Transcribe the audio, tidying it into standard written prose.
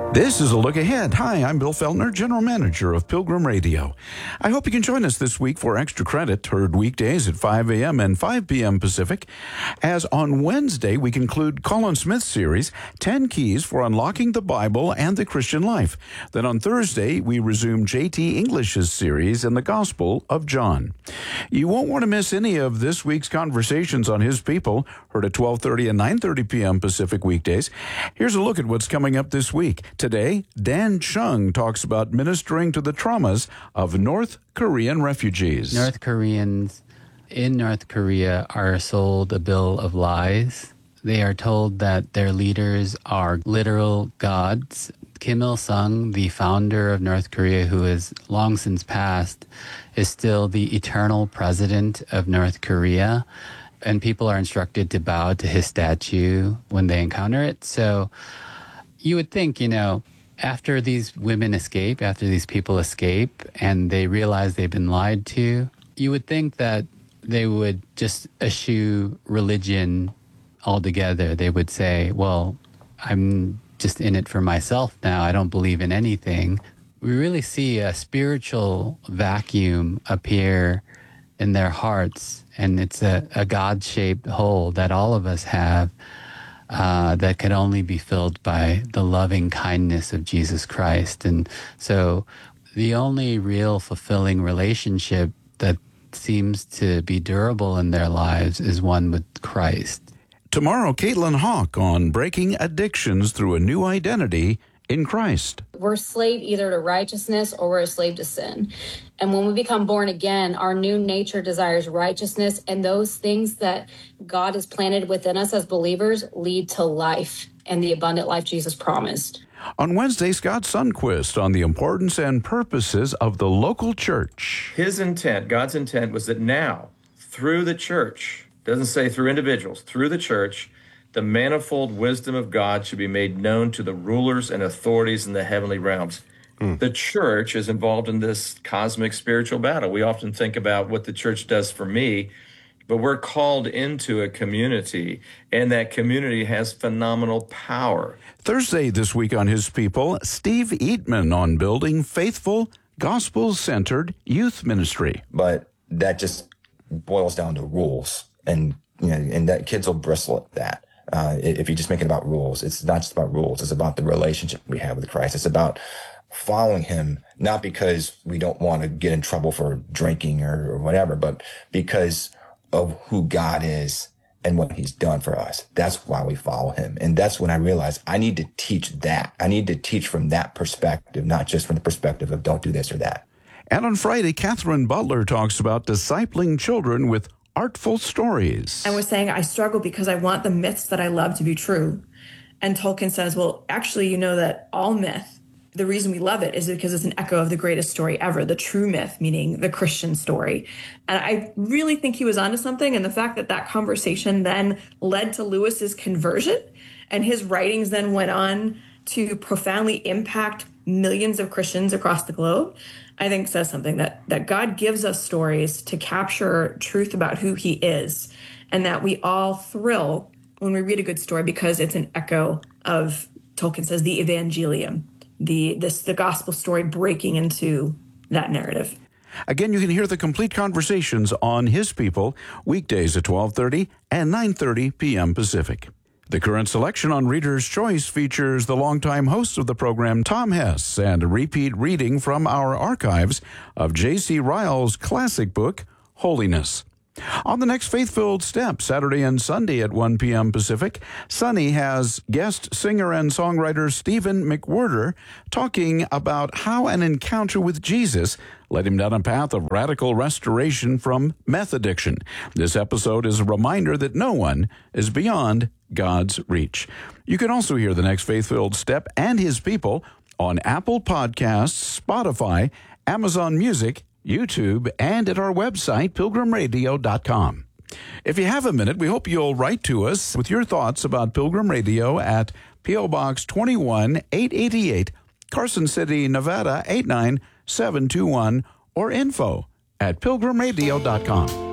This is a look ahead. Hi, I'm Bill Feltner, General Manager of Pilgrim Radio. I hope you can join us this week for Extra Credit, heard weekdays at 5 a.m. and 5 p.m. Pacific. As on Wednesday, we conclude Colin Smith's series, 10 Keys for Unlocking the Bible and the Christian Life. Then on Thursday, we resume J.T. English's series in the Gospel of John. You won't want to miss any of this week's conversations on His People, heard at 12:30 and 9:30 p.m. Pacific weekdays. Here's a look at what's coming up this week. Today, Dan Chung talks about ministering to the traumas of North Korean refugees. North Koreans in North Korea are sold a bill of lies. They are told that their leaders are literal gods. Kim Il-sung, the founder of North Korea, who has long since passed, is still the eternal president of North Korea. And people are instructed to bow to his statue when they encounter it. So you would think, after these women escape, after these people escape, and they realize they've been lied to, you would think that they would just eschew religion altogether. They would say, well, I'm just in it for myself now. I don't believe in anything. We really see a spiritual vacuum appear in their hearts, and it's a God-shaped hole that all of us have. That could only be filled by the loving kindness of Jesus Christ. And so the only real fulfilling relationship that seems to be durable in their lives is one with Christ. Tomorrow, Caitlin Hawk on breaking addictions through a new identity in Christ. We're a slave either to righteousness or we're a slave to sin. And when we become born again, our new nature desires righteousness, and those things that God has planted within us as believers lead to life and the abundant life Jesus promised. On Wednesday, Scott Sundquist on the importance and purposes of the local church. His intent, God's intent, was that now, through the church, doesn't say through individuals, through the church, the manifold wisdom of God should be made known to the rulers and authorities in the heavenly realms. The church is involved in this cosmic spiritual battle. We often think about what the church does for me, but we're called into a community, and that community has phenomenal power. Thursday this week on His People, Steve Eatman on building faithful, gospel-centered youth ministry. But that just boils down to rules, and that kids will bristle at that. If you just make it about rules, it's not just about rules. It's about the relationship we have with Christ. It's about following Him, not because we don't want to get in trouble for drinking or whatever, but because of who God is and what He's done for us. That's why we follow Him. And that's when I realized I need to teach that. I need to teach from that perspective, not just from the perspective of don't do this or that. And on Friday, Catherine Butler talks about discipling children with artful stories. And was saying, I struggle because I want the myths that I love to be true. And Tolkien says, well, actually, that all myth, the reason we love it is because it's an echo of the greatest story ever, the true myth, meaning the Christian story. And I really think he was onto something. And the fact that conversation then led to Lewis's conversion, and his writings then went on to profoundly impact millions of Christians across the globe, I think says something that God gives us stories to capture truth about who He is, and that we all thrill when we read a good story because it's an echo of, Tolkien says, the Evangelium, the gospel story breaking into that narrative. Again, you can hear the complete conversations on His People weekdays at 12:30 and 9:30 p.m. Pacific. The current selection on Reader's Choice features the longtime host of the program, Tom Hess, and a repeat reading from our archives of J.C. Ryle's classic book, Holiness. On the next Faith-Filled Step, Saturday and Sunday at 1 p.m. Pacific, Sunny has guest singer and songwriter Stephen McWhirter talking about how an encounter with Jesus led him down a path of radical restoration from meth addiction. This episode is a reminder that no one is beyond God's reach. You can also hear the next Faith-Filled Step and His People on Apple Podcasts, Spotify, Amazon Music, YouTube, and at our website, pilgrimradio.com. If you have a minute, we hope you'll write to us with your thoughts about Pilgrim Radio at P.O. Box 21888, Carson City, Nevada 89721, or info@pilgrimradio.com.